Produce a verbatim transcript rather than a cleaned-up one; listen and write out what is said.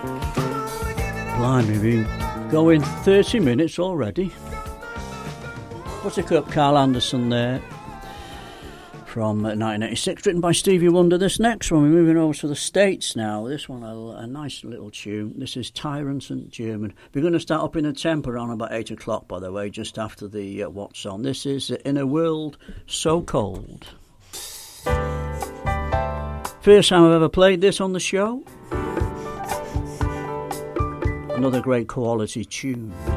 Blimey, we've been going thirty minutes already. Buttercup, Carl Anderson there from nineteen eighty-six, written by Stevie Wonder. This next one, we're moving over to the States now. This one, a, a nice little tune. This is Tyrant and German. We're going to start up in a tempo around about eight o'clock, by the way, just after the uh, What's On. This is In a World So Cold. First time I've ever played this on the show. Another great quality tune.